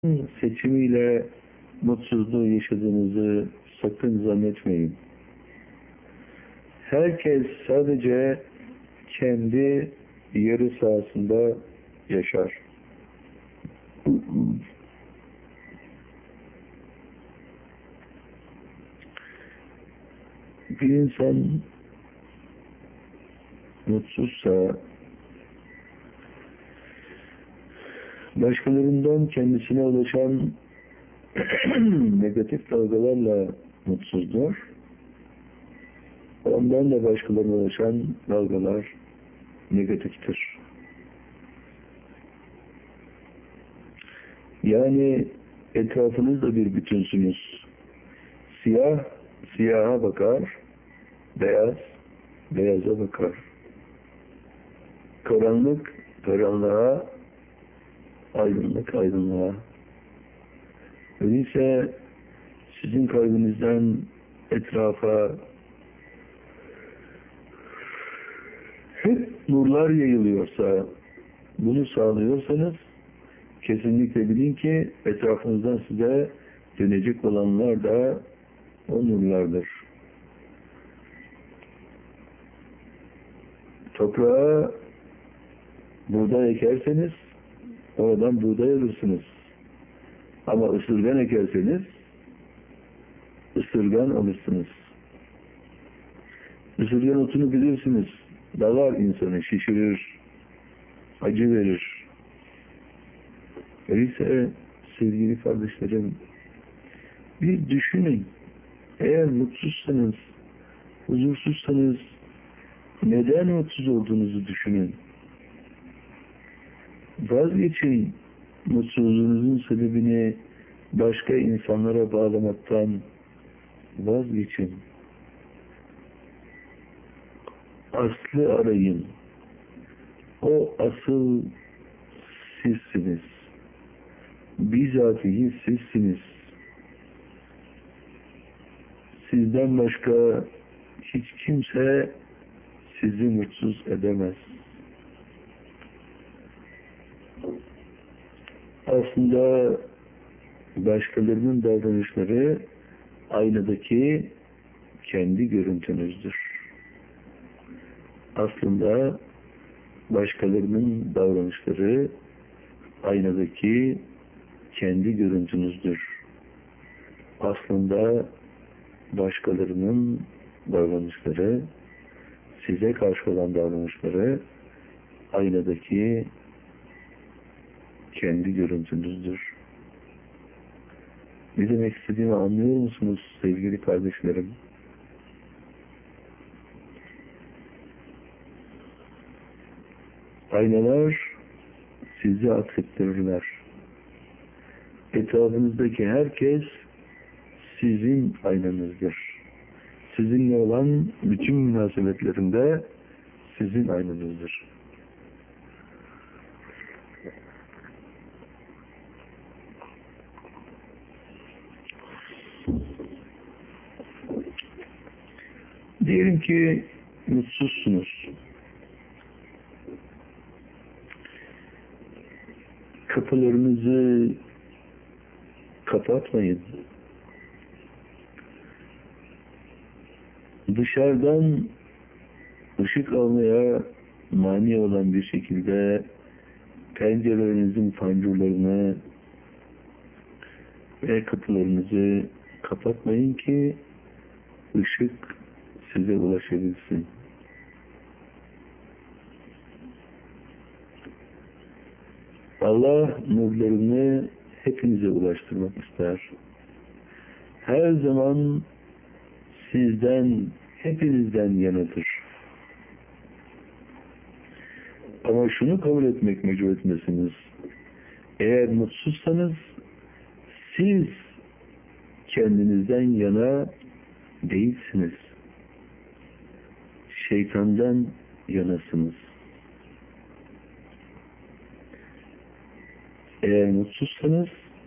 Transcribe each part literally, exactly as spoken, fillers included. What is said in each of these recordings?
seçimiyle mutsuzluğu yaşadığınızı sakın zannetmeyin. Herkes sadece kendi yarı sahasında yaşar. Bir insan mutsuzsa başkalarından kendisine ulaşan negatif dalgalarla mutsuzdur. Ondan da başkalarına ulaşan dalgalar negatiftir. Yani etrafınızda bir bütünsünüz. Siyah, siyaha bakar, beyaz, beyaza bakar. Karanlık, karanlığa, aydınlık, aydınlığa. Öyleyse sizin kalbinizden etrafa hep nurlar yayılıyorsa, bunu sağlıyorsanız kesinlikle bilin ki etrafınızdan size dönecek olanlar da o nurlardır. Toprağa buğday ekerseniz oradan buğday alırsınız. Ama ısırgan ekerseniz ısırgan alırsınız. Isırgan otunu bilirsiniz. Dalar insanı, şişirir, acı verir. Öyleyse sevgili kardeşlerim, bir düşünün. Eğer mutsuzsanız, huzursuzsanız neden mutsuz olduğunuzu düşünün. Vazgeçin mutsuzluğunuzun sebebini başka insanlara bağlamaktan, vazgeçin. Aslı arayın. O asıl sizsiniz. Bizatihi sizsiniz. Sizden başka hiç kimse sizi mutsuz edemez. Aslında başkalarının davranışları aynadaki kendi görüntünüzdür. Aslında başkalarının davranışları aynadaki kendi görüntünüzdür. Aslında başkalarının davranışları, size karşı olan davranışları aynadaki kendi görüntünüzdür. Ne demek istediğimi anlıyor musunuz sevgili kardeşlerim? Aynalar sizi aksettirirler. Etrafınızdaki herkes sizin aynanızdır. Sizinle olan bütün münasebetlerinde sizin aynanızdır. Diyelim ki mutsuzsunuz. Kapılarınızı kapatmayın. Dışarıdan ışık almaya mani olan bir şekilde pencerelerinizin pancurlarını ve kapılarınızı kapatmayın ki ışık size ulaşabilsin. Allah nurlarını hepinize ulaştırmak ister. Her zaman sizden, hepinizden yanadır. Ama şunu kabul etmek mecbur etmesiniz. Eğer mutsuzsanız siz kendinizden yana değilsiniz. Şeytandan yanasınız. Eğer mutsuzsanız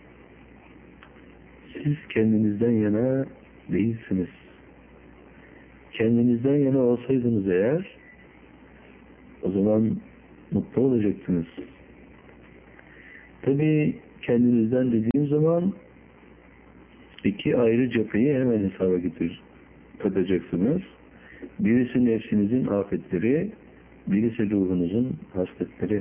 siz kendinizden yana değilsiniz. Kendinizden yana olsaydınız eğer o zaman mutlu olacaksınız. Tabii kendinizden dediğim zaman iki ayrı cepheyi hemen hesaba getir, katacaksınız. Birisi nefsinizin afetleri, birisi ruhunuzun hasletleri.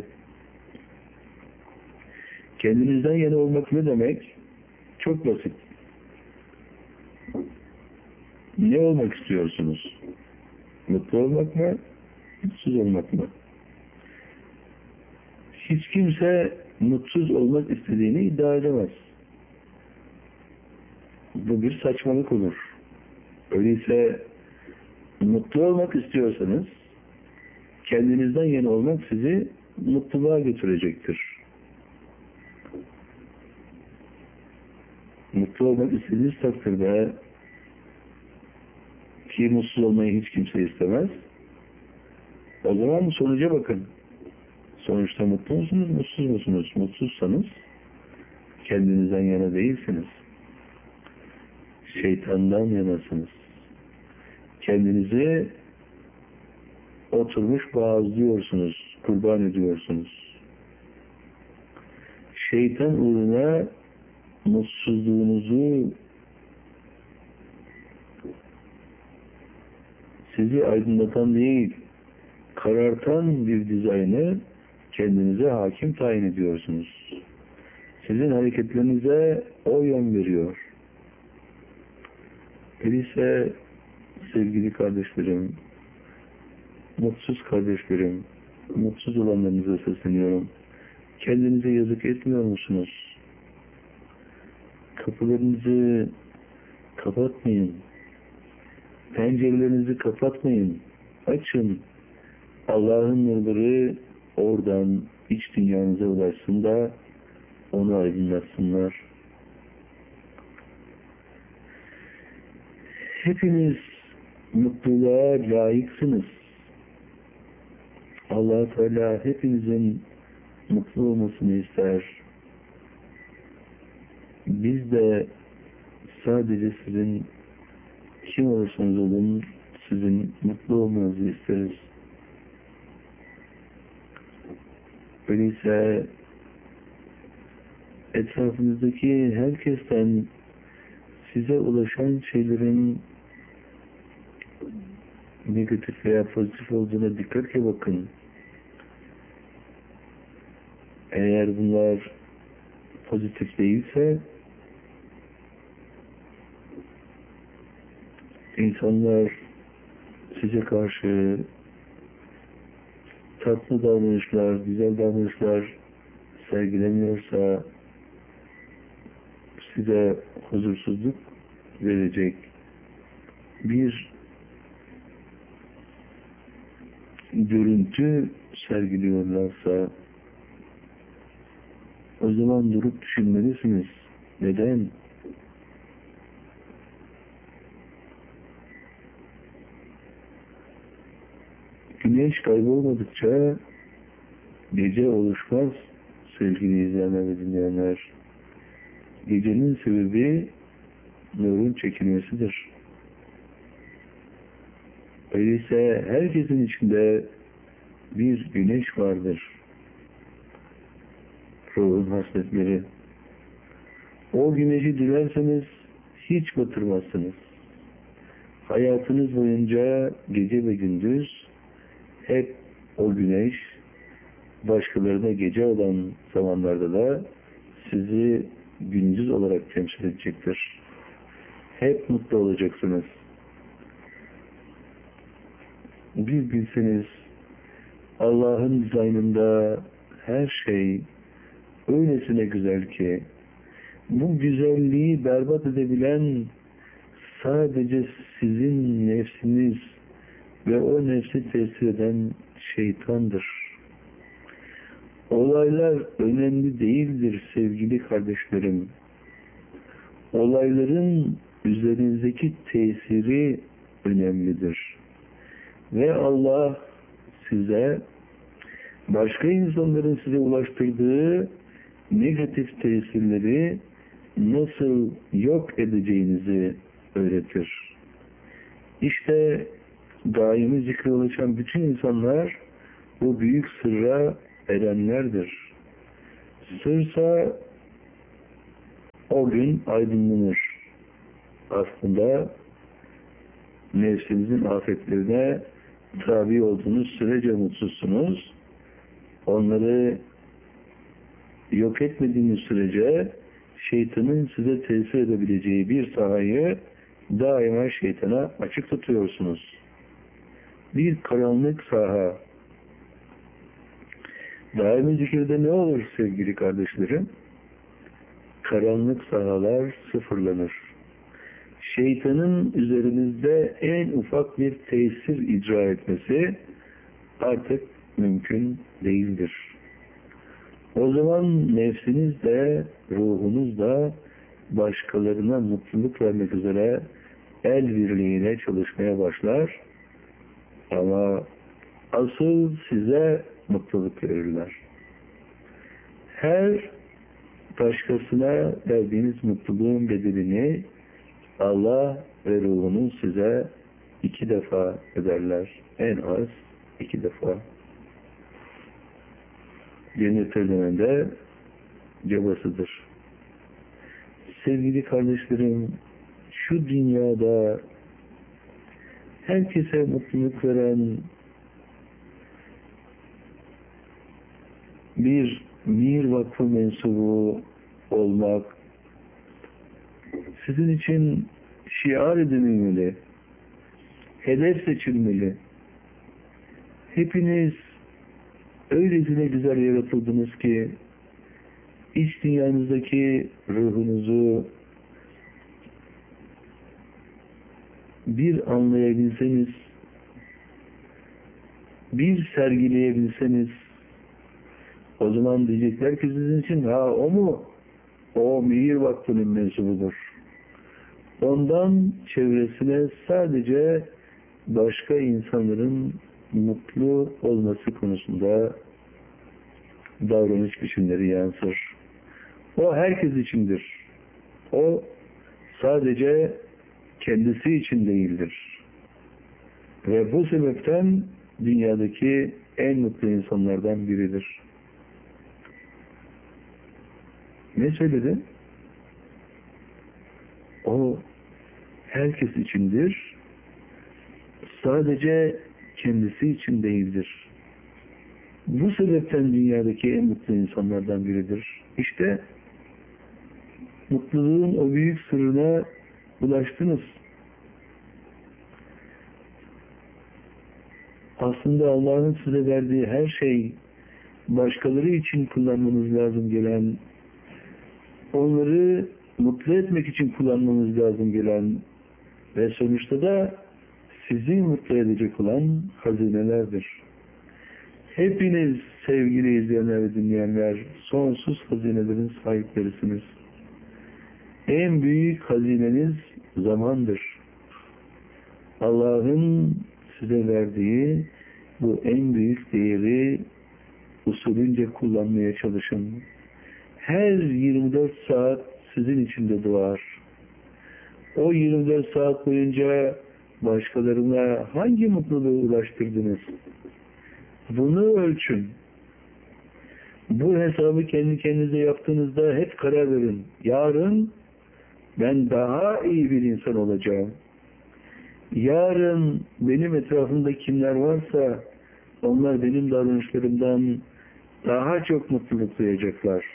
Kendinizden yana olmak ne demek? Çok basit. Ne olmak istiyorsunuz? Mutlu olmak mı? Mutsuz olmak mı? Hiç kimse mutsuz olmak istediğini iddia edemez. Bu bir saçmalık olur. Öyleyse mutlu olmak istiyorsanız kendinizden yana olmak sizi mutluluğa götürecektir. Mutlu olmak istediğiniz takdirde, ki mutsuz olmayı hiç kimse istemez, o zaman sonuca bakın. Sonuçta mutlu musunuz, mutsuz musunuz? Mutsuzsanız kendinizden yana değilsiniz. Şeytandan yanasınız. Kendinizi oturmuş boğazlıyorsunuz, kurban ediyorsunuz. Şeytan uğruna mutsuzluğunuzu, sizi aydınlatan değil, karartan bir dizaynı kendinize hakim tayin ediyorsunuz. Sizin hareketlerinize o yön veriyor. Öyleyse sevgili kardeşlerim, mutsuz kardeşlerim, mutsuz olanlarınıza sesleniyorum. Kendinize yazık etmiyor musunuz? Kapılarınızı kapatmayın. Pencerelerinizi kapatmayın. Açın. Allah'ın nurları oradan iç dünyanıza ulaşsın da onu aydınlatsınlar. Hepiniz mutluluğa layıksınız. Allah Teala hepinizin mutlu olmasını ister. Biz de sadece sizin kim olursanız olun sizin mutlu olmanızı isteriz. Öyleyse etrafınızdaki herkesten size ulaşan şeylerin negatif veya pozitif olduğuna dikkatle bakın. Eğer bunlar pozitif değilse insanlar size karşı tatlı davranışlar, güzel davranışlar sergilemiyorsa size huzursuzluk verecek bir görüntü sergiliyorlarsa o zaman durup düşünmelisiniz. Neden? Güneş kaybolmadıkça gece oluşmaz sevgili izleyenler ve dinleyenler. Gecenin sebebi nurun çekilmesidir. Öyleyse herkesin içinde bir güneş vardır. Ruhun hasletleri. O güneşi dilerseniz hiç batırmazsınız. Hayatınız boyunca gece ve gündüz hep o güneş, başkalarına gece olan zamanlarda da sizi gündüz olarak temsil edecektir. Hep mutlu olacaksınız. Bir bilseniz Allah'ın dizaynında her şey öylesine güzel ki bu güzelliği berbat edebilen sadece sizin nefsiniz ve o nefsi tesir eden şeytandır. Olaylar önemli değildir sevgili kardeşlerim. Olayların üzerinizdeki tesiri önemlidir. Ve Allah size başka insanların size ulaştırdığı negatif tesirleri nasıl yok edeceğinizi öğretir. İşte daimi zikre ulaşan bütün insanlar bu büyük sırra erenlerdir. Sırsa o gün aydınlanır. Aslında nefsinizin afetlerine tabi olduğunuz sürece mutsuzsunuz. Onları yok etmediğiniz sürece şeytanın size tesir edebileceği bir sahayı daima şeytana açık tutuyorsunuz. Bir karanlık saha. Daimi zikirde ne olur sevgili kardeşlerim? Karanlık sahalar sıfırlanır. Şeytanın üzerinizde en ufak bir tesir icra etmesi artık mümkün değildir. O zaman nefsiniz de, ruhunuz da başkalarına mutluluk vermek üzere el birliğiyle çalışmaya başlar. Ama asıl size mutluluk verirler. Her başkasına verdiğiniz mutluluğun bedelini Allah ve ruhunuz size iki defa öderler. En az iki defa. Cennet önünde cabasıdır. Sevgili kardeşlerim, şu dünyada herkese mutluluk veren bir Mir Vakfı mensubu olmak sizin için şiar edilmeli, hedef seçilmeli. Hepiniz öylesine güzel yaratıldınız ki iç dünyanızdaki ruhunuzu bir anlayabilseniz, bir sergileyebilseniz, o zaman diyecekler ki sizin için, ha o mu? O Mihir Vakfı'nın mensubudur. Ondan çevresine sadece başka insanların mutlu olması konusunda davranış biçimleri yansır. O herkes içindir. O sadece kendisi için değildir. Ve bu sebepten dünyadaki en mutlu insanlardan biridir. Ne söyledi? O herkes içindir. Sadece kendisi için değildir. Bu sebepten dünyadaki en mutlu insanlardan biridir. İşte mutluluğun o büyük sırrına ulaştınız. Aslında Allah'ın size verdiği her şey başkaları için kullanmanız lazım gelen, onları mutlu etmek için kullanmanız lazım gelen ve sonuçta da sizi mutlu edecek olan hazinelerdir. Hepiniz sevgili izleyenler ve dinleyenler sonsuz hazinelerin sahiplerisiniz. En büyük hazineniz zamandır. Allah'ın size verdiği bu en büyük değeri usulünce kullanmaya çalışın. Her yirmi dört saat sizin için de doğar. O yirmi dört saat boyunca başkalarına hangi mutluluğu ulaştırdınız? Bunu ölçün. Bu hesabı kendi kendinize yaptığınızda hep karar verin. Yarın ben daha iyi bir insan olacağım. Yarın benim etrafımda kimler varsa onlar benim davranışlarımdan daha çok mutluluk duyacaklar.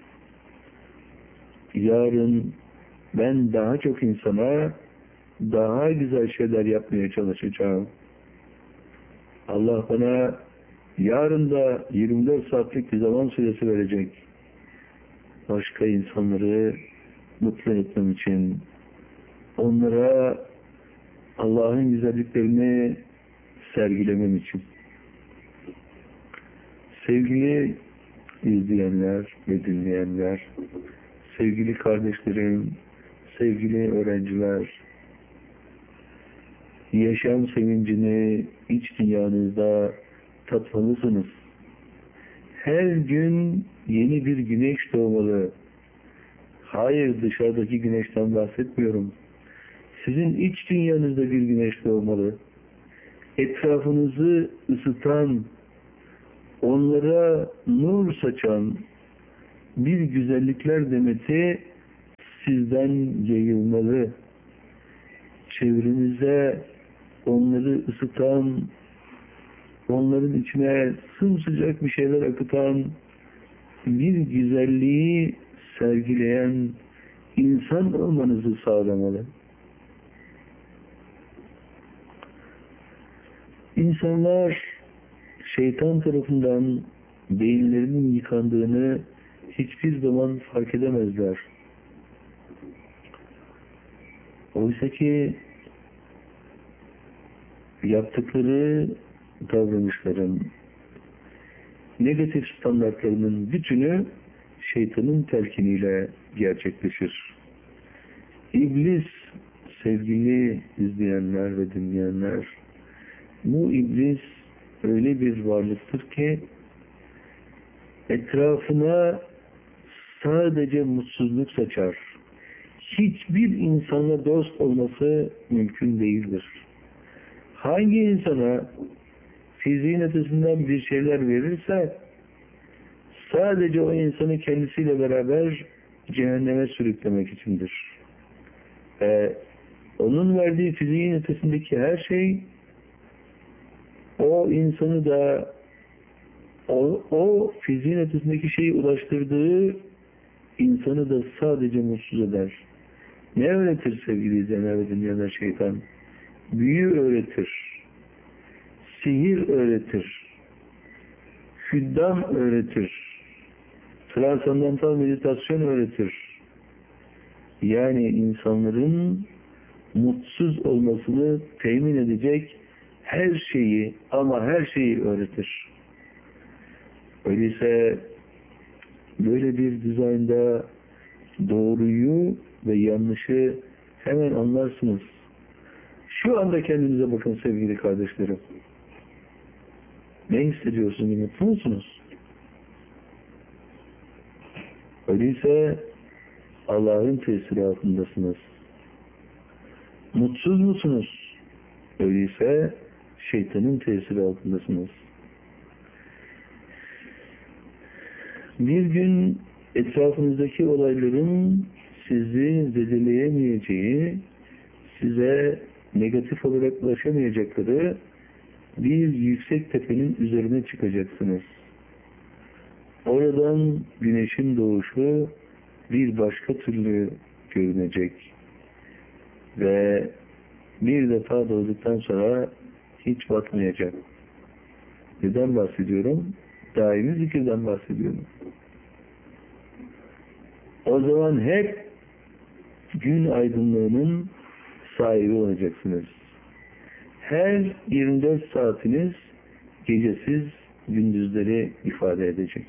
Yarın ben daha çok insana daha güzel şeyler yapmaya çalışacağım. Allah bana yarın da yirmi dört saatlik bir zaman süresi verecek. Başka insanları mutlu etmem için, onlara Allah'ın güzelliklerini sergilemem için. Sevgili izleyenler ve dinleyenler, sevgili kardeşlerim, sevgili öğrenciler, yaşam sevincini iç dünyanızda tatmalısınız. Her gün yeni bir güneş doğmalı. Hayır, dışarıdaki güneşten bahsetmiyorum. Sizin iç dünyanızda bir güneş doğmalı. Etrafınızı ısıtan, onlara nur saçan bir güzellikler demeti sizden yayılmalı. Çevrenize onları ısıtan, onların içine sımsıcak bir şeyler akıtan, bir güzelliği sergileyen insan olmanızı sağlamalı. İnsanlar şeytan tarafından beyinlerinin yıkandığını hiçbir zaman fark edemezler. Oysa ki yaptıkları davranışların, negatif standartlarının bütünü şeytanın telkiniyle gerçekleşir. İblis, sevgili izleyenler ve dinleyenler, bu iblis öyle bir varlıktır ki etrafına sadece mutsuzluk saçar. Hiçbir insanla dost olması mümkün değildir. Hangi insana fiziğin ötesinden bir şeyler verirse sadece o insanı kendisiyle beraber cehenneme sürüklemek içindir. Ee, onun verdiği fiziğin ötesindeki her şey o insanı da o, o fiziğin ötesindeki şeyi ulaştırdığı insanı da sadece mutsuz eder. Ne öğretir sevgili izleyenler ve dinleyenler şeytan? Büyü öğretir. Sihir öğretir. Hüddam öğretir. Transandantal meditasyon öğretir. Yani insanların mutsuz olmasını temin edecek her şeyi ama her şeyi öğretir. Öyleyse böyle bir dizaynda doğruyu ve yanlışı hemen anlarsınız. Şu anda kendinize bakın sevgili kardeşlerim. Ne hissediyorsunuz? Mutlu musunuz? Öyleyse Allah'ın tesiri altındasınız. Mutsuz musunuz? Öyleyse şeytanın tesiri altındasınız. Bir gün etrafınızdaki olayların sizi zedeleyemeyeceği, size negatif olarak ulaşamayacakları bir yüksek tepenin üzerine çıkacaksınız. Oradan güneşin doğuşu bir başka türlü görünecek. Ve bir defa doğduktan sonra hiç batmayacak. Neden bahsediyorum? Daimi zikirden bahsediyorum. O zaman hep gün aydınlığının sahibi olacaksınız. Her yirmi dört saatiniz gecesiz gündüzleri ifade edecek.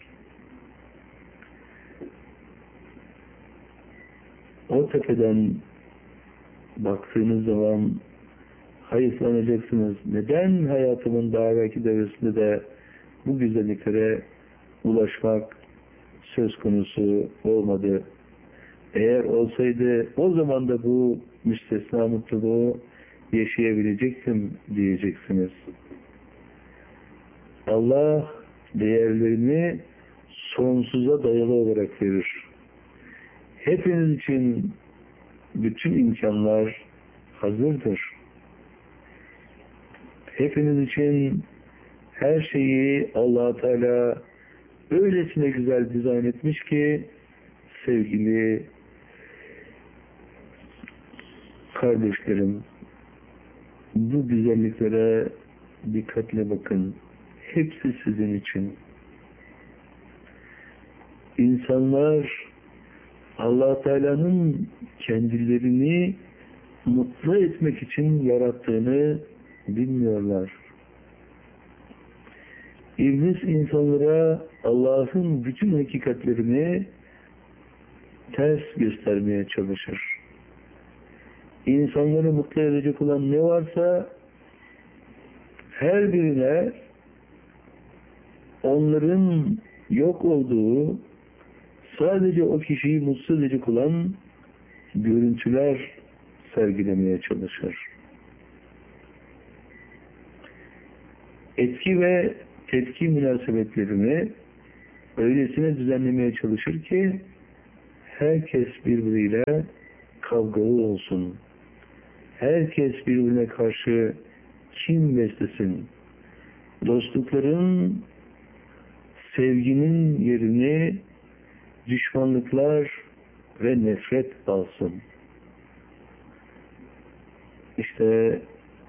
O tepeden baktığınız zaman hayıflanacaksınız. Neden hayatımın daha belki devresinde de bu güzelliklere ulaşmak söz konusu olmadı? Eğer olsaydı o zaman da bu müstesna mutluluğu yaşayabilecektim diyeceksiniz. Allah değerlerini sonsuza dayalı olarak verir. Hepiniz için bütün imkanlar hazırdır. Hepiniz için her şeyi Allah Teala öylesine güzel dizayn etmiş ki sevgili kardeşlerim, bu güzelliklere dikkatle bakın. Hepsi sizin için. İnsanlar Allah Teala'nın kendilerini mutlu etmek için yarattığını bilmiyorlar. İblis insanlara Allah'ın bütün hakikatlerini ters göstermeye çalışır. İnsanları mutlu edecek olan ne varsa her birine onların yok olduğu, sadece o kişiyi mutsuz edecek olan görüntüler sergilemeye çalışır. Etki ve tepki münasebetlerini öylesine düzenlemeye çalışır ki herkes birbiriyle kavgalı olsun. Herkes birbirine karşı kin beslesin. Dostlukların, sevginin yerini düşmanlıklar ve nefret alsın. İşte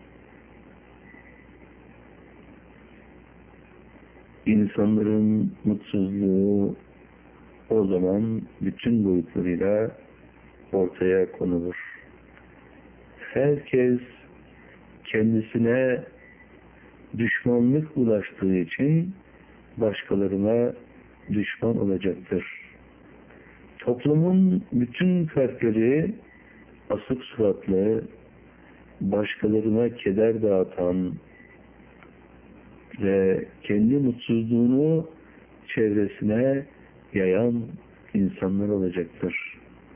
insanların mutsuzluğu o zaman bütün boyutlarıyla ortaya konulur. Herkes kendisine düşmanlık ulaştığı için başkalarına düşman olacaktır. Toplumun bütün fertleri asık suratlı, başkalarına keder dağıtan ve kendi mutsuzluğunu çevresine yayan insanlar olacaktır.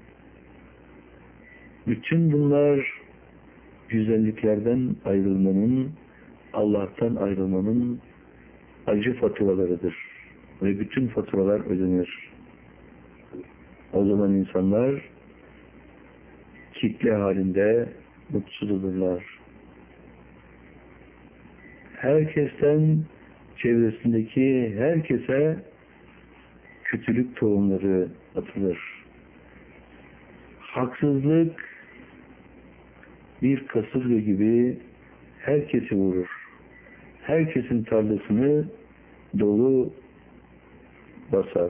Bütün bunlar güzelliklerden ayrılmanın, Allah'tan ayrılmanın acı faturalarıdır. Ve bütün faturalar ödenir. O zaman insanlar kitle halinde mutsuz olurlar. Herkesten, çevresindeki herkese kötülük tohumları atılır. Haksızlık bir kasırga gibi herkesi vurur. Herkesin tarlasını dolu basar.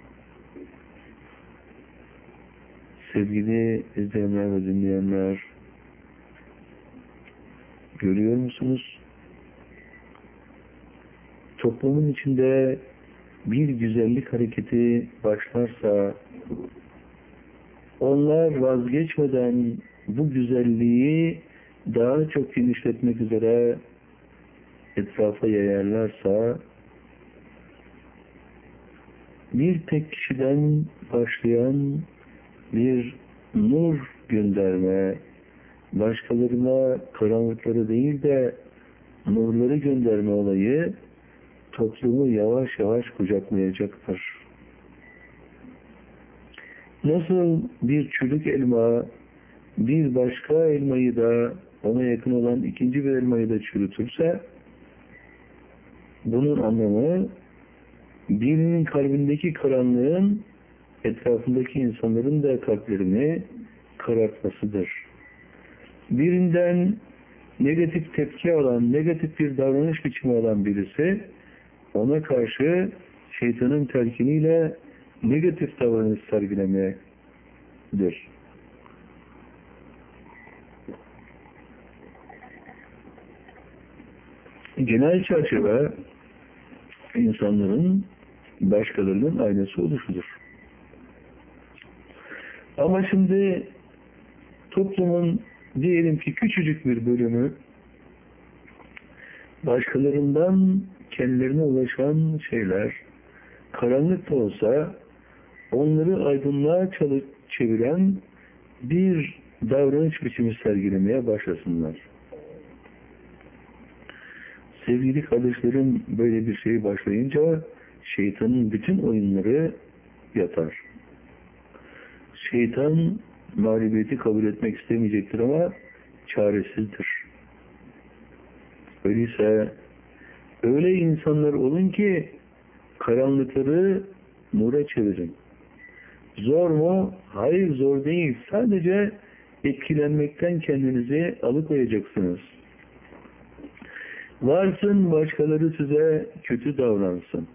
Sevgili izleyenler ve dinleyenler, görüyor musunuz? Toplumun içinde bir güzellik hareketi başlarsa, onlar vazgeçmeden bu güzelliği daha çok genişletmek üzere etrafa yayarlarsa, bir tek kişiden başlayan bir nur gönderme, başkalarına karanlıkları değil de nurları gönderme olayı toplumu yavaş yavaş kucaklayacaktır. Nasıl bir çürük elma bir başka elmayı da ona yakın olan ikinci bir elmayı da çürütürse, bunun anlamı birinin kalbindeki karanlığın etrafındaki insanların da kalplerini karartmasıdır. Birinden negatif tepki alan, negatif bir davranış biçimi alan birisi, ona karşı şeytanın telkiniyle negatif davranış sergilemedir. Genel çerçeve insanların başkalarının aynası oluşudur. Ama şimdi toplumun diyelim ki küçücük bir bölümü başkalarından kendilerine ulaşan şeyler karanlık da olsa onları aydınlığa çeviren bir davranış biçimi sergilemeye başlasınlar. Sevgili kardeşlerim, böyle bir şey başlayınca şeytanın bütün oyunları yatar. Şeytan mağlubiyeti kabul etmek istemeyecektir ama çaresizdir. Öyleyse öyle insanlar olun ki karanlıkları nura çevirin. Zor mu? Hayır, zor değil. Sadece etkilenmekten kendinizi alıkoyacaksınız. Varsın başkaları size kötü davransın.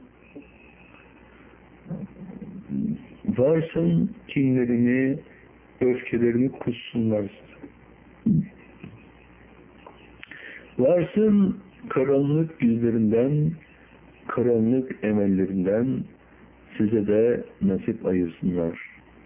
Varsın kinlerini, öfkelerini kussunlar. Varsın karanlık yüzlerinden, karanlık emellerinden size de nasip ayırsınlar.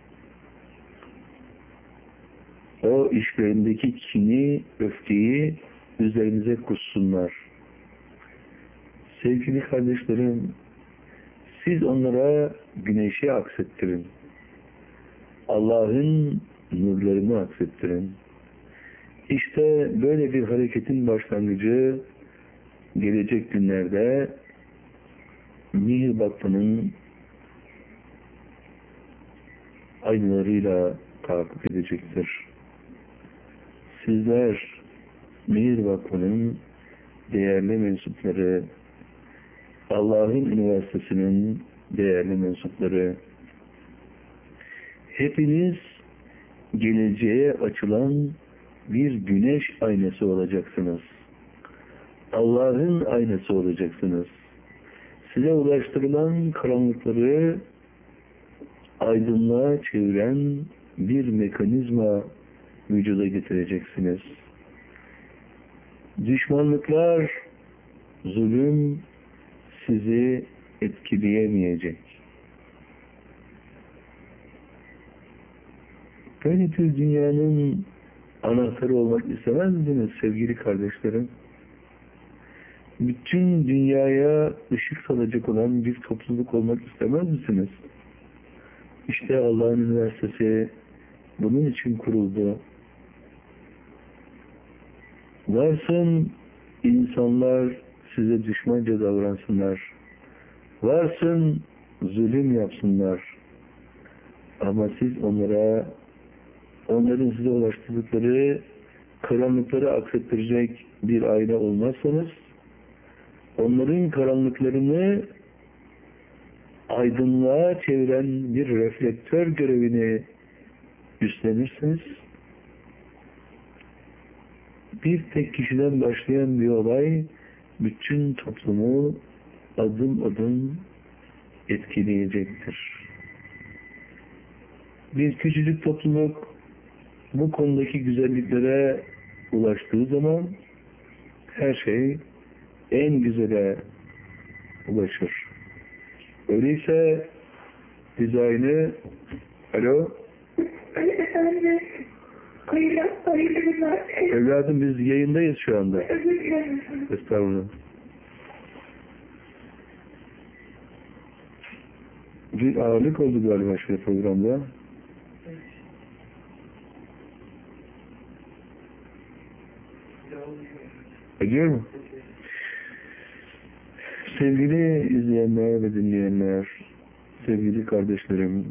O işlerindeki kini, öfkeyi üzerinize kussunlar. Sevgili kardeşlerim, siz onlara güneşi aksettirin. Allah'ın nurlarını aksettirin. İşte böyle bir hareketin başlangıcı gelecek günlerde Mihir Vakfı'nın aynalarıyla takip edecektir. Sizler Mihir Vakfı'nın değerli mensupları, Allah'ın Üniversitesi'nin değerli mensupları, hepiniz geleceğe açılan bir güneş aynası olacaksınız. Allah'ın aynası olacaksınız. Size ulaştırılan karanlıkları aydınlığa çeviren bir mekanizma vücuda getireceksiniz. Düşmanlıklar, zulüm sizi etkileyemeyecek. Böyle bir dünyanın anahtarı olmak istemez misiniz sevgili kardeşlerim? Bütün dünyaya ışık salacak olan bir topluluk olmak istemez misiniz? İşte Allah'ın Üniversitesi bunun için kuruldu. Varsın insanlar size düşmanca davransınlar. Varsın zulüm yapsınlar. Ama siz onlara, onların size ulaştırdıkları karanlıkları aksettirecek bir ayna olmazsanız, onların karanlıklarını aydınlığa çeviren bir reflektör görevini üstlenirsiniz. Bir tek kişiden başlayan bir olay bütün toplumu adım adım etkileyecektir. Bir küçücük topluluk bu konudaki güzelliklere ulaştığı zaman her şey en güzele ulaşır. Öyleyse dizaynı, alo? Efendim, hayırlı, hayırlı günler. Evladım biz yayındayız şu anda. Özür dilerim. Estağfurullah. Bir ağırlık oldu galiba şu programda. Ediyor mu? Sevgili izleyenler ve dinleyenler, sevgili kardeşlerim,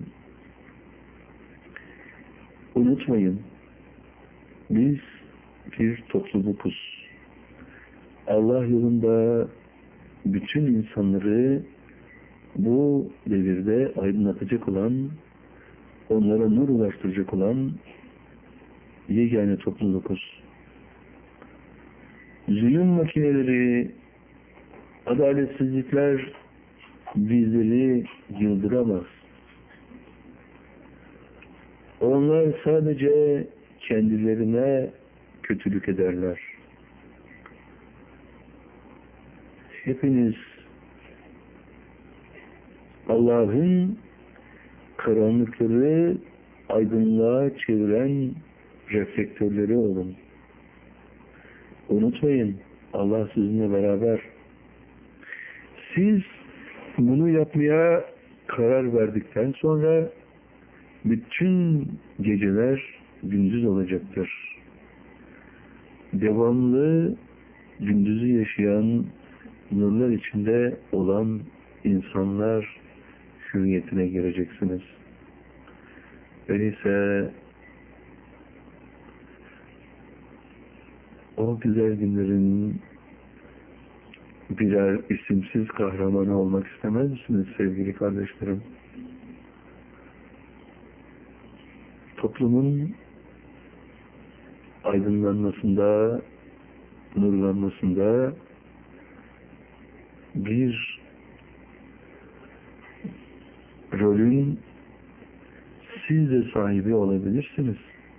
unutmayın, biz bir toplulukuz. Allah yolunda bütün insanları bu devirde aydınlatacak olan, onlara nur ulaştıracak olan yegane toplulukuz. Zulüm makineleri, adaletsizlikler bizleri yıldıramaz. Onlar sadece kendilerine kötülük ederler. Hepiniz Allah'ın karanlıkları aydınlığa çeviren reflektörleri olun. Unutmayın, Allah sizinle beraber. Siz bunu yapmaya karar verdikten sonra bütün geceler gündüz olacaktır. Devamlı gündüzü yaşayan, nurlar içinde olan insanlar hürriyetine gireceksiniz. Öyleyse o güzel günlerin birer isimsiz kahramanı olmak istemez misiniz sevgili kardeşlerim? Toplumun aydınlanmasında, nurlanmasında bir rolün siz de sahibi olabilirsiniz.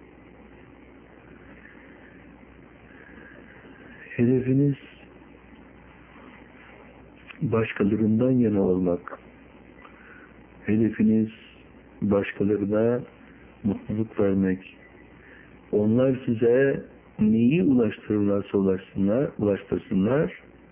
Hedefiniz başkalarından yana olmak. Hedefiniz başkalarına mutluluk vermek. Onlar size neyi ulaştırırlarsa ulaşsınlar, ulaştırsınlar.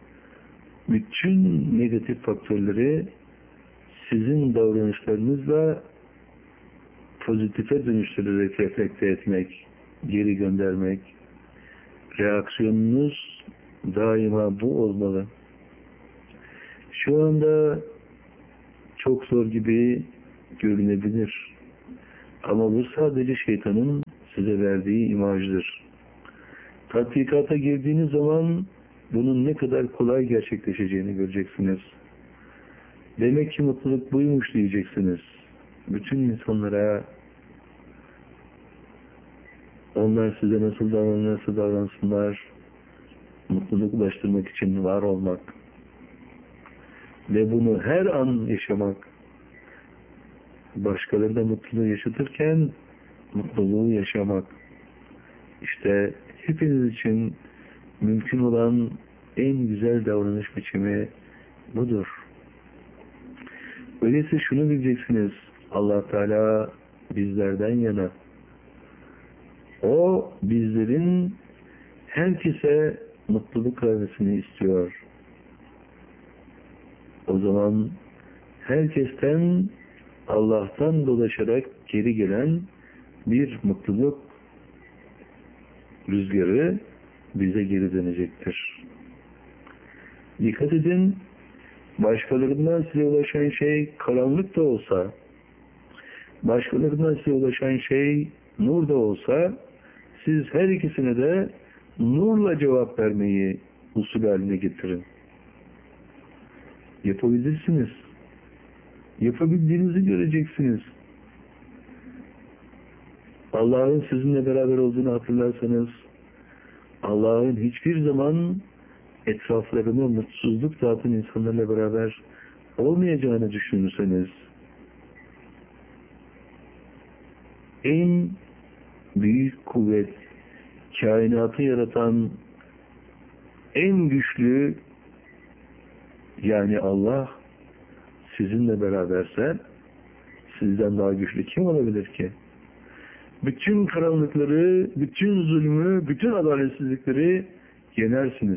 Bütün negatif faktörleri sizin davranışlarınızla pozitife dönüştürerek reflekte etmek, geri göndermek. Reaksiyonunuz daima bu olmalı. Şu anda çok zor gibi görünebilir. Ama bu sadece şeytanın size verdiği imajdır. Tatbikata girdiğiniz zaman bunun ne kadar kolay gerçekleşeceğini göreceksiniz. Demek ki mutluluk buymuş diyeceksiniz. Bütün insanlara onlar size nasıl davranırsa davransınlar, mutluluk ulaştırmak için var olmak ve bunu her an yaşamak, başkaları da mutluluğu yaşatırken mutluluğu yaşamak, işte hepiniz için mümkün olan en güzel davranış biçimi budur. Öyleyse şunu bileceksiniz, Allah Teala bizlerden yana. O bizlerin herkese mutluluk vermesini istiyor. O zaman herkesten Allah'tan dolaşarak geri gelen bir mutluluk rüzgarı bize geri dönecektir. Dikkat edin, başkalarından size ulaşan şey karanlık da olsa, başkalarından size ulaşan şey nur da olsa, siz her ikisine de nurla cevap vermeyi usul haline getirin. Yapabilirsiniz. Yapabildiğinizi göreceksiniz. Allah'ın sizinle beraber olduğunu hatırlarsanız, Allah'ın hiçbir zaman etraflarını mutsuzluk dağıtan insanlarla beraber olmayacağını düşünürseniz, en büyük kuvvet, kainatı yaratan en güçlü, yani Allah sizinle beraberse sizden daha güçlü kim olabilir ki? Bütün karanlıkları, bütün zulmü, bütün adaletsizlikleri yenersiniz.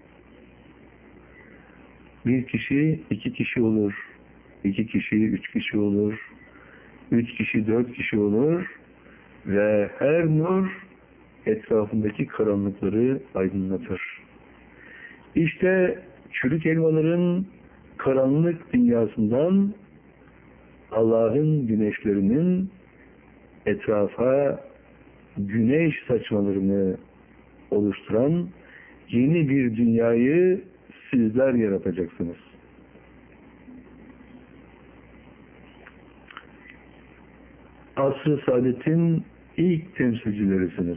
Bir kişi, iki kişi olur. İki kişi, üç kişi olur. Üç kişi, dört kişi olur. Ve her nur etrafındaki karanlıkları aydınlatır. İşte çürük elmaların karanlık dünyasından Allah'ın güneşlerinin etrafa güneş saçmalarını oluşturan yeni bir dünyayı sizler yaratacaksınız. Asr-ı Saadet'in ilk temsilcilerisiniz.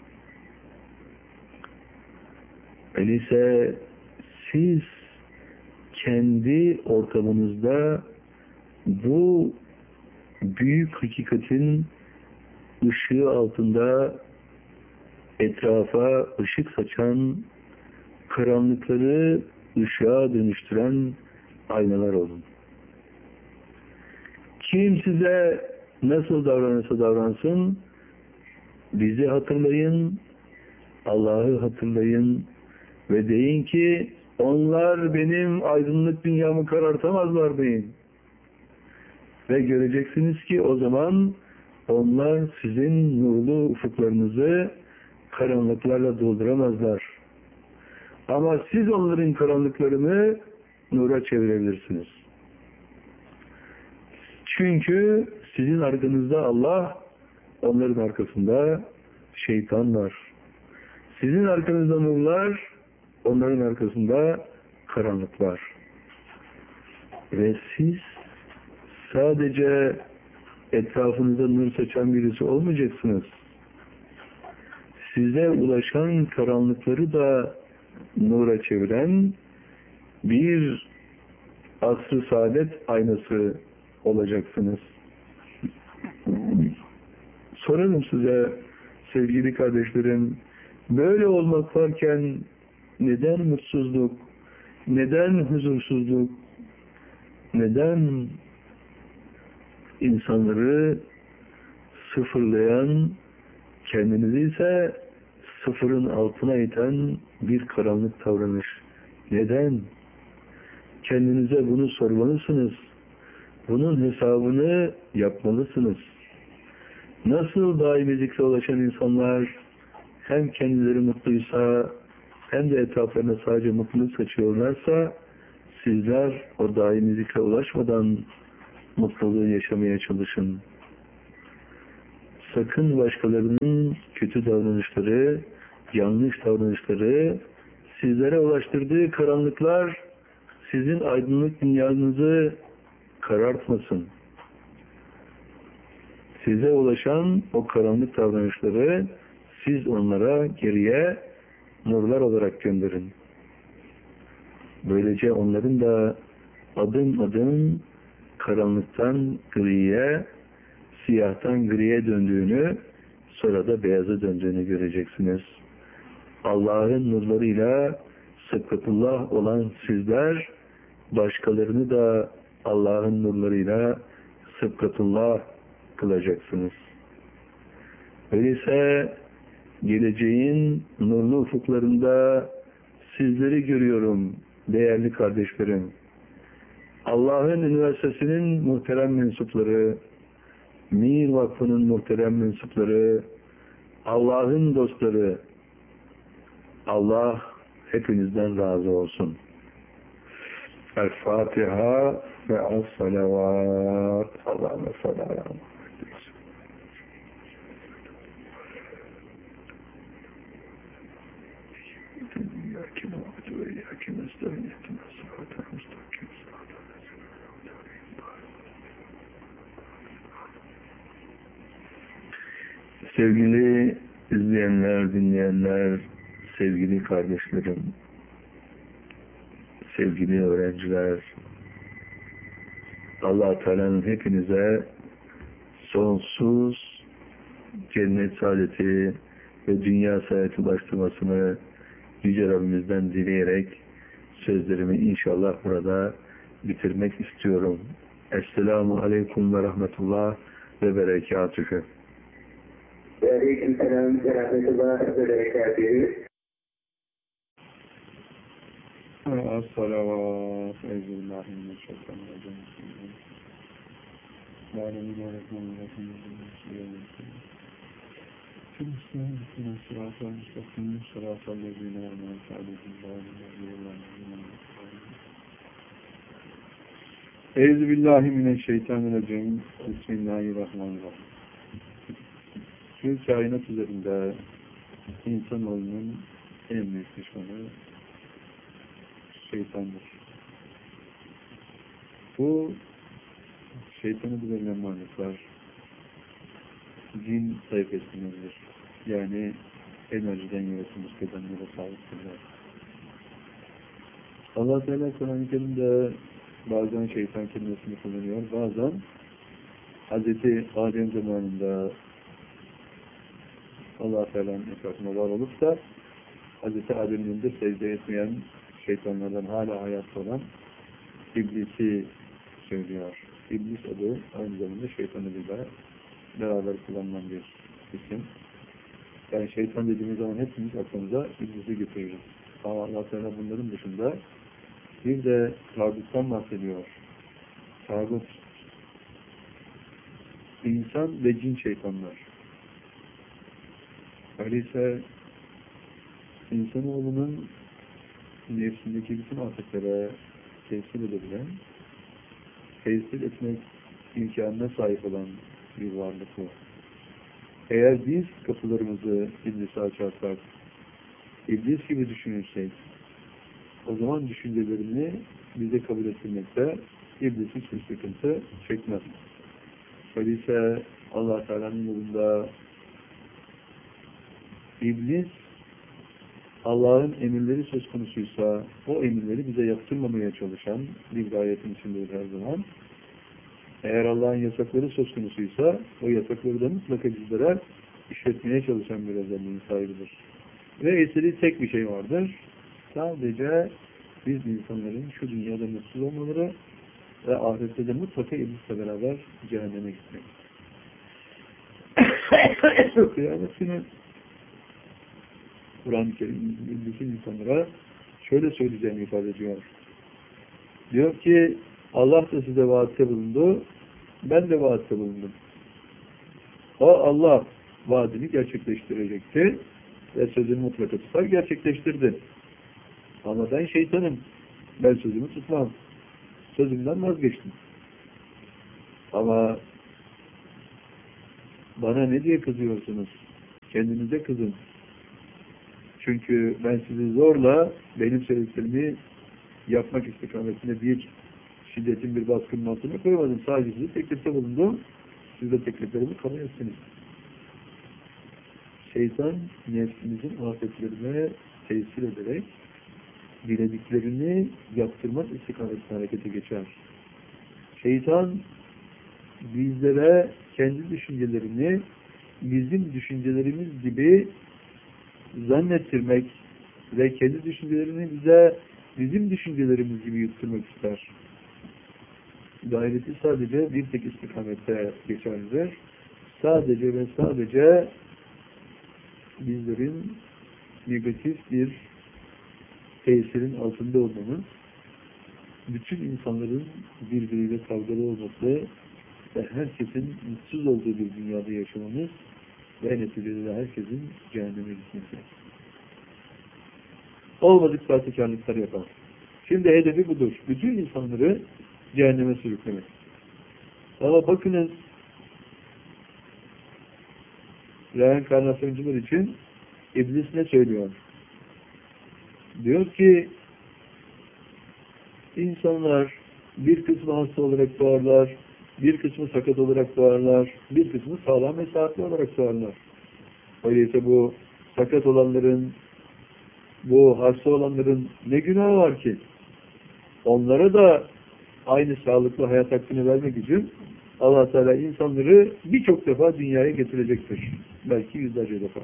Öyleyse siz kendi ortamınızda bu büyük hakikatin ışığı altında etrafa ışık saçan, karanlıkları ışığa dönüştüren aynalar olun. Kim size nasıl davranırsa davransın, bizi hatırlayın, Allah'ı hatırlayın ve deyin ki onlar benim aydınlık dünyamı karartamazlar deyin. Ve göreceksiniz ki o zaman onlar sizin nurlu ufuklarınızı karanlıklarla dolduramazlar. Ama siz onların karanlıklarını nura çevirebilirsiniz. Çünkü sizin arkanızda Allah, onların arkasında şeytan var. Sizin arkanızda nurlar, onların arkasında karanlık var. Ve siz sadece etrafınızda nur saçan birisi olmayacaksınız. Size ulaşan karanlıkları da nura çeviren bir asr-ı saadet aynası olacaksınız. Sorarım size sevgili kardeşlerim, böyle olmak varken neden mutsuzluk, neden huzursuzluk, neden insanları sıfırlayan, kendinizi ise sıfırın altına iten bir karanlık davranış? Neden? Kendinize bunu sormalısınız. Bunun hesabını yapmalısınız. Nasıl daimi zikre ulaşan insanlar hem kendileri mutluysa hem de etraflarına sadece mutluluk saçıyorlarsa, sizler o daimi zikre ulaşmadan mutluluğu yaşamaya çalışın. sakın başkalarının kötü davranışları, yanlış davranışları, sizlere ulaştırdığı karanlıklar sizin aydınlık dünyanızı karartmasın. Size ulaşan o karanlık davranışları siz onlara geriye nurlar olarak gönderin. Böylece onların da adım adım karanlıktan griye, siyahtan griye döndüğünü, sonra da beyaza döndüğünü göreceksiniz. Allah'ın nurlarıyla sıfkatullah olan sizler, başkalarını da Allah'ın nurlarıyla sıfkatullah kılacaksınız. Öyleyse geleceğin nurlu ufuklarında sizleri görüyorum değerli kardeşlerim. Allah'ın üniversitesinin muhterem mensupları, Mir Vakfı'nın muhterem mensupları, Allah'ın dostları, Allah hepinizden razı olsun. El-Fatiha ve Es-Salavat. Allah'ına salavat. Sevgili izleyenler, dinleyenler, sevgili kardeşlerim, sevgili öğrenciler, Allah-u Teala'nın hepinize sonsuz cennet saadeti ve dünya saadeti ulaştırmasını Yüce Rabbimizden dileyerek sözlerimi inşallah burada bitirmek istiyorum. Esselamu Aleyküm ve Rahmetullah ve Berekatühü. Ve Aleyküm Selam ve Rahmetullah ve Berekatühü. Es-salavat. Euzubillahimineşşeytanirracim. Bismillahirrahmanirrahim. Euzubillahimineşşeytanirracim. Bismillahirrahmanirrahim. Şu kainat üzerinde insanoğlunun en büyük düşmanı şeytandır. Bu şeytanı düzenleyen varlıklar cin sayfasındadır. Yani enerjiden yaratılmış bedenlere sahiptirler. Allah Teala Kur'an-ı Kerim'de bazen şeytan kelimesini kullanıyor, bazen Hazreti Adem zamanında Allah Teala'nın etrafında var olup da Hazreti Adem'in önünde secde etmeyen şeytanlardan hala hayatta olan İblisi söylüyor. İblis adı aynı zamanda şeytan adıyla beraber kullanılan bir isim. Yani şeytan dediğimiz zaman hepimiz aklımıza İblis'i götürürüz. Ama Allah Teala bunların dışında bir de tağuttan bahsediyor. Tağut, insan ve cin şeytanlar. Öyleyse insanoğlunun nefsindeki bütün afetlere tesir edebilen, tesir etmek imkanına sahip olan bir varlık bu. Eğer biz kapılarımızı İblis'e açarsak, İblis gibi düşünürsek, o zaman düşüncelerini bize kabul ettirmekte İblis hiçbir sıkıntı çekmez. Öyleyse Allah Teala'nın yolunda İblis Allah'ın emirleri söz konusuysa o emirleri bize yaptırmamaya çalışan bir gayetin içindedir her zaman. Eğer Allah'ın yasakları söz konusuysa o yasakları da mutlaka bizlere işletmeye çalışan bir özelliğin sahibidir. Ve eseri tek bir şey vardır. Sadece biz insanların şu dünyada mutsuz olmaları ve ahirette de mutlaka İblis'le beraber cehenneme gitmek. Kıyametini Kur'an-ı Kerim İblis'in insanlara şöyle söyleyeceğini ifade ediyor. Diyor ki Allah da size vaatte bulundu, ben de vaatte bulundum. O Allah vaadini gerçekleştirecekti ve sözünü mutlaka tutar gerçekleştirdi. Ama ben şeytanım, ben sözümü tutmam. Sözümden vazgeçtim. Ama bana ne diye kızıyorsunuz? Kendinize kızın. Çünkü ben sizi zorla benim söylediklerimi yapmak istikametinde bir şiddetin, bir baskının altına koymadım. Sadece sizi teklifte bulundum. Siz de tekliflerimi kabul etsiniz. Şeytan nefsimizin afetlerine tesir ederek dilediklerini yaptırmak istikametine harekete geçer. Şeytan bizlere kendi düşüncelerini bizim düşüncelerimiz gibi zannettirmek ve kendi düşüncelerini bize bizim düşüncelerimiz gibi yutturmak ister. Gayreti sadece bir tek istikamette geçerlidir. Sadece ve sadece bizlerin negatif bir tesirin altında olmamız, bütün insanların birbiriyle kavgalı olması ve herkesin mutsuz olduğu bir dünyada yaşamamız ve neticede herkesin cehenneme gitmesi. Olmadık sahtekarlıklar yapar. Şimdi hedefi budur. Bütün insanları cehenneme sürüklemek. Ama bakınız, reenkarnasyoncular için İblis ne söylüyor? Diyor ki insanlar bir kısmı hasta olarak doğarlar, bir kısmı sakat olarak doğarlar, bir kısmı sağlam ve sıhhatli olarak doğarlar. Öyleyse bu sakat olanların, bu hasta olanların ne günahı var ki? Onlara da aynı sağlıklı hayat hakkını vermek için Allah Teala insanları birçok defa dünyaya getirecektir. Belki yüzlerce defa.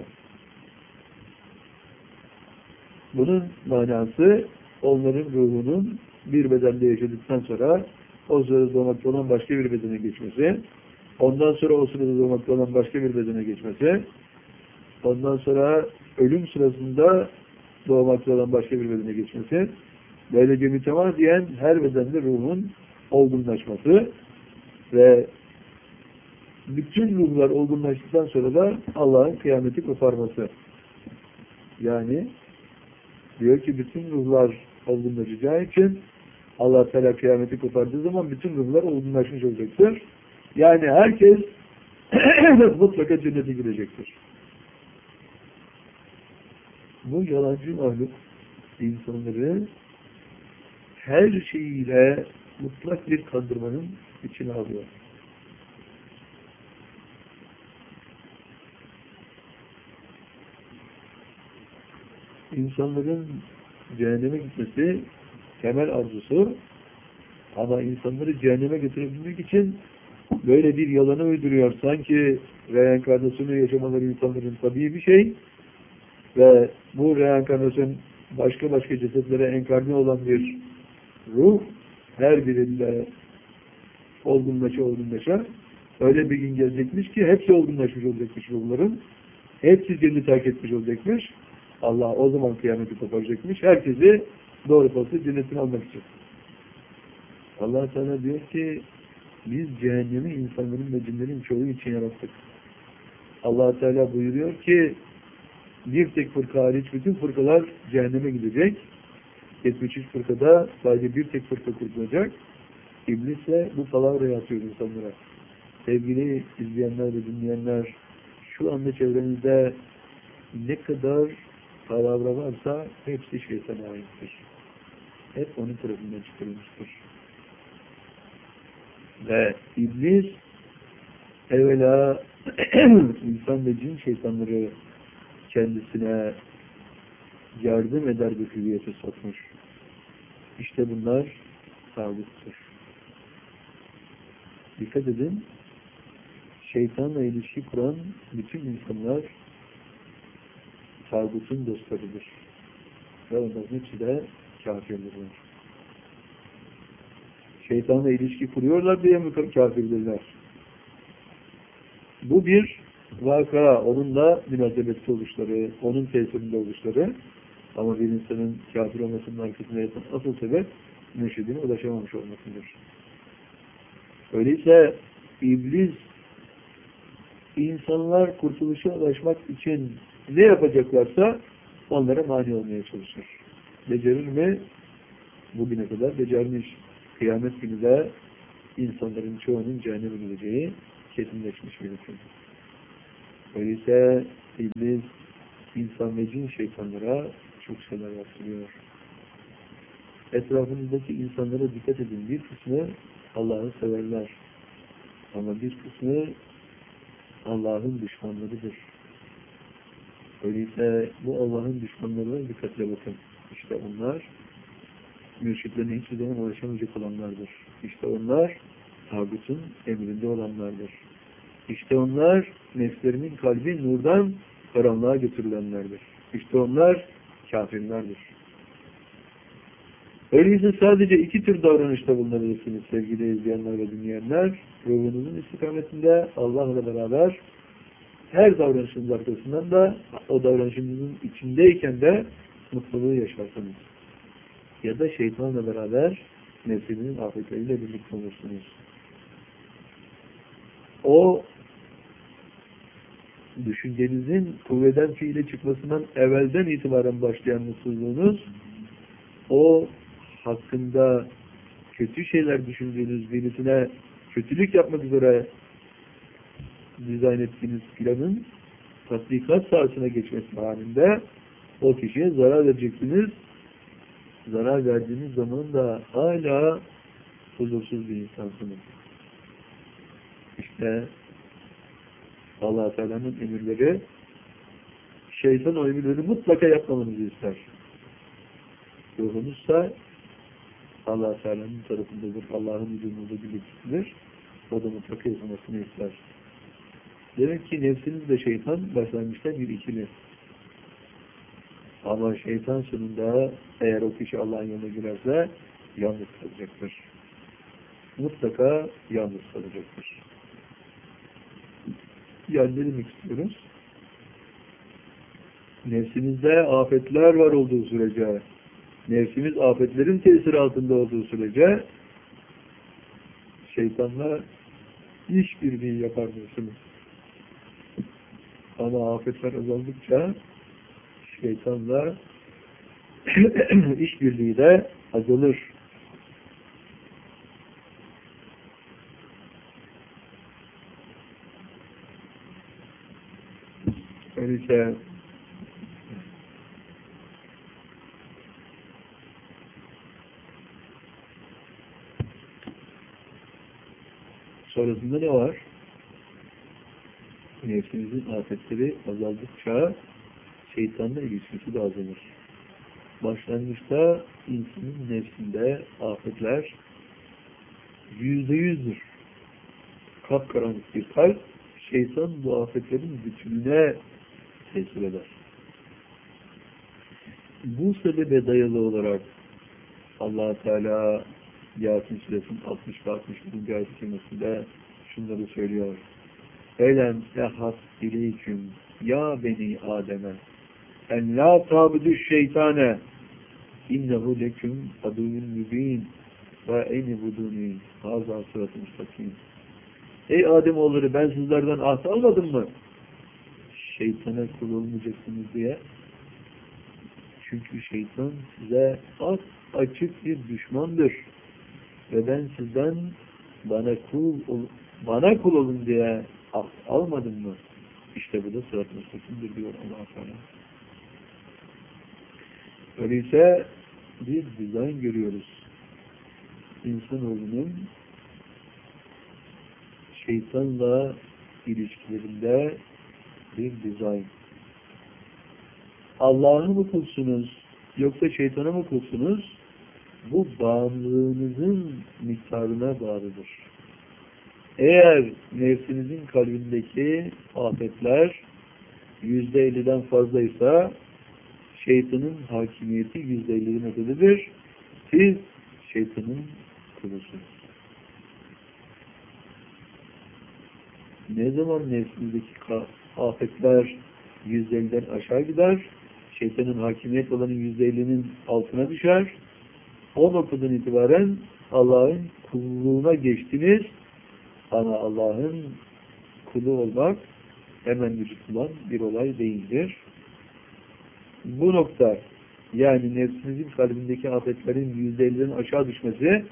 Bunun manası onların ruhunun bir bedende yaşadıktan sonra o sırada doğmakta olan başka bir bedene geçmesi, ondan sonra o sırada doğmakta olan başka bir bedene geçmesi, ondan sonra ölüm sırasında doğmakta olan başka bir bedene geçmesi, böylece mütemadiyen her bedende ruhun olgunlaşması ve bütün ruhlar olgunlaştıktan sonra da Allah'ın kıyameti koparması. Yani diyor ki bütün ruhlar olgunlaşacağı için Allah Teala kıyameti kopardığı zaman bütün ruhlar olgunlaşmış olacaktır. Yani herkes mutlaka cennete girecektir. Bu yalancı mahluk insanları her şeyiyle mutlak bir kandırmanın içine alıyor. İnsanların cehenneme gitmesi temel arzusu, ama insanları cehenneme götürebilmek için böyle bir yalanı uyduruyor. Sanki reenkarnasyonu yaşamaları insanların tabii bir şey ve bu reenkarnasyon başka başka cesetlere enkarne olan bir ruh her birinde olgunlaşa olgunlaşa öyle bir gün gelecekmiş ki hepsi olgunlaşmış olacakmış ruhların. Hepsi cenneti terk etmiş olacakmış. Allah o zaman kıyameti koparacakmış. Herkesi doğru postu cennetine almak için. Allah Teala diyor ki biz cehennemi insanların ve cinlerin çoğu için yarattık. Allah Teala buyuruyor ki bir tek fırka hariç bütün fırkalar cehenneme gidecek. yetmiş üç fırkada sadece bir tek fırka kurtulacak. İblis de bu palavrayı atıyor insanlara. Sevgili izleyenler ve dinleyenler, şu anda çevrenizde ne kadar palavra varsa hepsi şeytana aittir. Hep onun tarafından çıkarılmıştır. Ve İblis evvela insan ve cin şeytanları kendisine yardım eder bir hüviyete sokmuş. İşte bunlar tağuttur. Dikkat edin, şeytanla ilişki kuran bütün insanlar tağutun dostlarıdır. Ve onların hepsi de kafirdirler. Şeytanla ilişki kuruyorlar diye mi kafirdirler? Bu bir vaka, onunla münasebetli oluşları, onun tesirinde oluşları, ama bir insanın kafir olmasının arkasında yatan asıl sebep mürşidine ulaşamamış olmasıdır. Öyleyse İblis insanlar kurtuluşa ulaşmak için ne yapacaklarsa onlara mani olmaya çalışır. Becerir mi? Bugüne kadar becermiş. Kıyamet günü de insanların çoğunun cehenneme gideceği kesinleşmiş bir hüküm. Öyleyse iblis, insan ve cin şeytanlara çok şeyler yaptırıyor. Etrafınızdaki insanlara dikkat edin. Bir kısmı Allah'ı severler. Ama bir kısmı Allah'ın düşmanlarıdır. Öyleyse bu Allah'ın düşmanlarına dikkatle bakın. İşte onlar mürşitlerine hiçbir zaman ulaşamayacak olanlardır. İşte onlar tağutun emrinde olanlardır. İşte onlar nefslerinin kalbi nurdan karanlığa götürülenlerdir. İşte onlar kafirlerdir. Öyleyse sadece iki tür davranışta bulunabilirsiniz sevgili izleyenler ve dinleyenler. Ruhunuzun istikametinde Allah'la beraber her davranışınız arkasından da o davranışınızın içindeyken de mutluluğu yaşarsınız. Ya da şeytanla beraber nefsinin afetleriyle birlikte olursunuz. O düşüncenizin kuvveden fiile çıkmasından evvelden itibaren başlayan mutsuzluğunuz, o hakkında kötü şeyler düşündüğünüz birisine kötülük yapmak üzere dizayn ettiğiniz planın tatbikat sahasına geçmesi halinde o kişiye zarar vereceksiniz. Zarar verdiğiniz zaman da hala huzursuz bir insansınız. İşte Allah-u Teala'nın emirleri, şeytan o emirleri mutlaka yapmamanızı ister. Ruhunuzsa Allah-u Teala'nın tarafındadır, Allah'ın huzurunda birliktedir. O da mutlaka yapılmasını ister. Demek ki nefsiniz de şeytan başlangıçta bir ikili. Ama şeytan sonunda eğer o kişi Allah'ın yanına girerse yalnız kalacaktır. Mutlaka yalnız kalacaktır. Yani ne demek istiyoruz? Nefsimizde afetler var olduğu sürece, nefsimiz afetlerin tesiri altında olduğu sürece şeytanla işbirliği yapar mısınız? Ama afetler azaldıkça şeytanla işbirliği de azalır. Öyleyse sonrasında ne var? Nefsimizin afetleri azaldıkça şeytanla ilişkisi de azalır. Başlangıçta insanın nefsinde afetler yüzde yüzdür. Kapkaranlık bir kalp, şeytan bu afetlerin bütününe tesir eder. Bu sebebe dayalı olarak Allah-u Teala Yasin Suresinin altmış ve altmış birinci ayet-i kerimesinde şunları söylüyor. Elem ehas ileyküm ya beni Adem'e en la tabudüş şeytane innehu leküm aduvun mübin ve eni buduni hazâ sıratı müstakim. Ey Ademoğulları, ben sizlerden ahd almadım mı? Şeytana kul olmayacaksınız diye. Çünkü şeytan size az açık bir düşmandır. Ve ben sizden bana kul bana kul olun diye ahd almadım mı? İşte bu da sırat-ı müstakimdir diyor Allah-u Teala. Öyleyse bir dizayn görüyoruz. İnsanoğlunun şeytanla ilişkilerinde bir dizayn. Allah'ı mı kulsunuz yoksa şeytana mı kulsunuz? Bu bağımlılığınızın miktarına bağlıdır. Eğer nefsinizin kalbindeki afetler yüzde elliden fazlaysa şeytanın hakimiyeti yüzde ellinin ötesidir. Siz şeytanın kulusunuz. Ne zaman nefsinizdeki afetler yüzde elliden aşağı gider, şeytanın hakimiyet olanın yüzde ellinin altına düşer, o noktadan itibaren Allah'ın kulluğuna geçtiniz. Ama Allah'ın kulu olmak hemen vücut bulan bir olay değildir. Bu nokta, yani nefsinizin kalbindeki afetlerin yüzde elliden aşağı düşmesi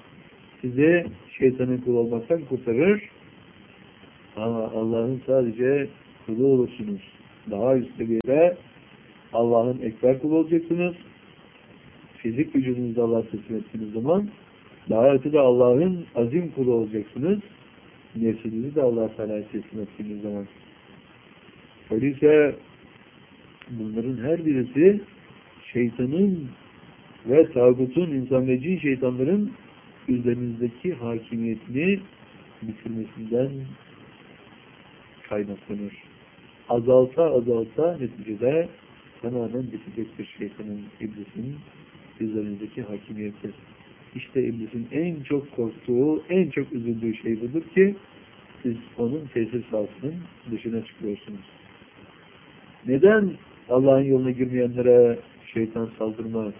sizi şeytanın kulu olmaktan kurtarır. Ama Allah'ın sadece kulu olursunuz. Daha üst seviyede Allah'ın ekber kulu olacaksınız. Fizik vücudunuzu Allah'a teslim ettiğiniz zaman daha ötede Allah'ın azim kulu olacaksınız. Nefsinizi de Allah-u Teala'ya teslim ettiğiniz zaman. Öyleyse bunların her birisi şeytanın ve tağutun, insan ve cin şeytanların üzerinizdeki hakimiyetini bitirmesinden kaynaklanır. Azalta azalta neticede tamamen bitecektir şeytanın, iblisin üzerinizdeki hakimiyeti. İşte iblisin en çok korktuğu, en çok üzüldüğü şey budur ki siz onun tesir sahasının dışına çıkıyorsunuz. Neden Allah'ın yoluna girmeyenlere şeytan saldırmaz?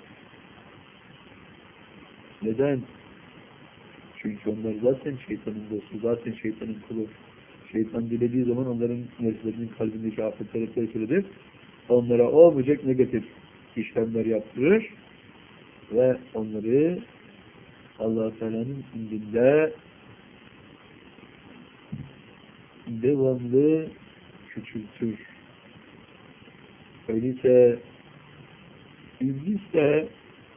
Neden? Çünkü onlar zaten şeytanın dostu, zaten şeytanın kulu. Şeytan dilediği zaman onların nefslerinin kalbindeki afetleri tesir onlara olmayacak negatif işlemler yaptırır ve onları Allah-u Teala'nın indinde devamlı küçültür. Öyleyse iblis de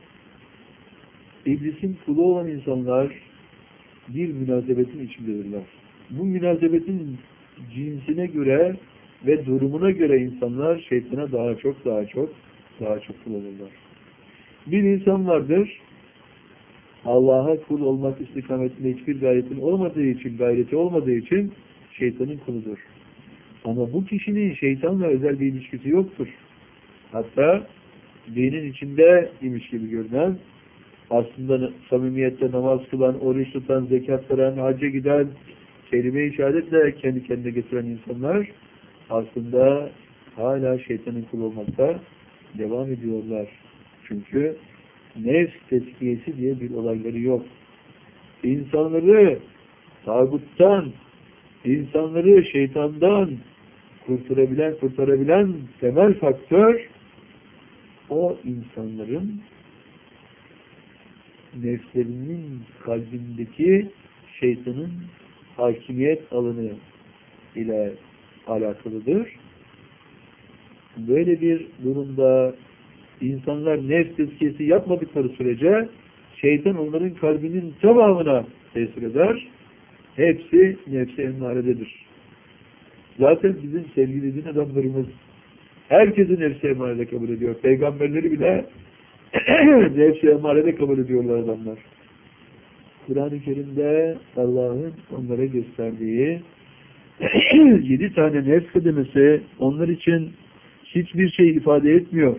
iblisin kulu olan insanlar bir münasebetin içindedirler. Bu münasebetin cinsine göre ve durumuna göre insanlar şeytana daha çok daha çok daha çok kul olurlar. Bir insan vardır, Allah'a kul olmak istikametinde hiçbir gayretin olmadığı için, gayreti olmadığı için şeytanın kuludur. Ama bu kişinin şeytanla özel bir ilişkisi yoktur. Hatta dinin içinde imiş gibi görünen, aslında samimiyette namaz kılan, oruç tutan, zekat veren, hacca giden, kelime-i şehadetle kendi kendine getiren insanlar aslında hala şeytanın kulu olmakta devam ediyorlar. Çünkü nefs tezkiyesi diye bir olayları yok. İnsanları tağuttan, insanları şeytandan kurtarabilen, kurtarabilen temel faktör o insanların nefslerinin kalbindeki şeytanın hakimiyet alanı ile alakalıdır. Böyle bir durumda insanlar nefs tezkiyesi yapmadıkları sürece şeytan onların kalbinin tamamına tesir eder. Hepsi nefse emmarededir. Zaten bizim sevgili din adamlarımız herkesi nefse emmarede kabul ediyor. Peygamberleri bile nefse emmarede kabul ediyorlar adamlar. Kur'an-ı Kerim'de Allah'ın onlara gösterdiği yedi tane nefs kademesi onlar için hiçbir şey ifade etmiyor.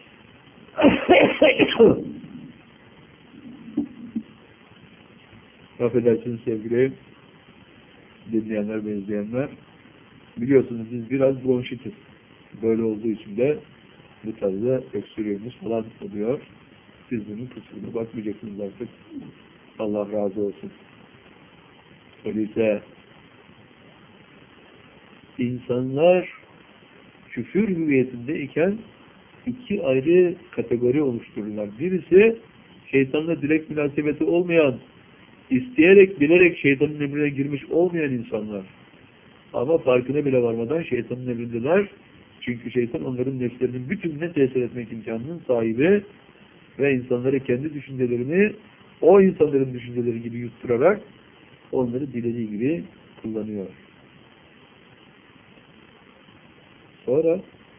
Affedersiniz sevgili dinleyenler ve izleyenler. Biliyorsunuz biz biraz bronşitiz. Böyle olduğu için de bu tarzda öksürüyoruz falan oluyor. Siz bunun kusuruna bakmayacaksınız artık. Allah razı olsun. Öyleyse insanlar küfür hüviyetindeyken iki ayrı kategori oluştururlar. Birisi şeytanla direkt münasebeti olmayan, isteyerek, bilerek şeytanın emrine girmiş olmayan insanlar. Ama farkına bile varmadan şeytanın emrindeler. Çünkü şeytan onların nefslerinin bütününe tesir etmek imkanının sahibi ve insanlara kendi düşüncelerini o insanların düşünceleri gibi yutturarak onları dilediği gibi kullanıyor. Sonra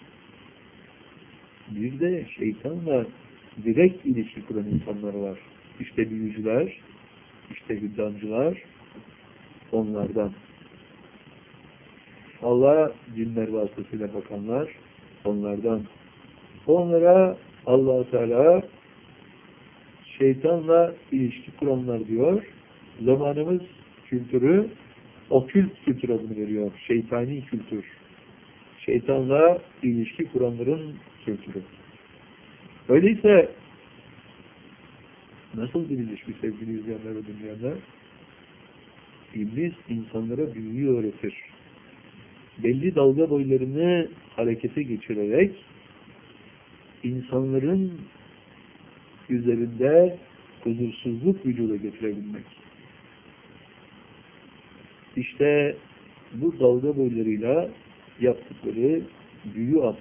bir de şeytanla direkt ilişki kuran insanlar var. İşte büyücüler, işte hüddamcılar, onlardan. Allah'a cinler vasıtasıyla bakanlar, onlardan. Onlara Allah-u Teala şeytanla ilişki kuranlar diyor. Zamanımız kültürü okült kültür adını veriyor. Şeytani kültür. Şeytanla ilişki kuranların kültürü. Öyleyse nasıl bir ilişki sevgili izleyenler ve dinleyenler? İblis insanlara büyüyü öğretir. Belli dalga boylarını harekete geçirerek insanların üzerinde huzursuzluk vücuda getirebilmek. İşte bu dalga boylarıyla yaptıkları büyü